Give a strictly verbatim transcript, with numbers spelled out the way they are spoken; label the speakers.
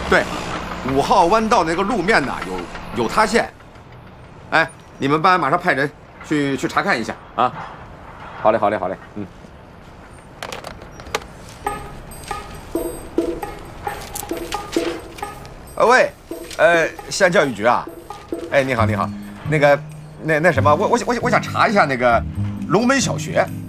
Speaker 1: 对，五号弯道那个路面呢有有塌陷。哎，你们班马上派人去去查看一下啊。好嘞，好嘞，好嘞，嗯。呃喂，呃，县教育局啊，哎，你好，你好，那个，那那什么，我我我我想查一下那个龙门小学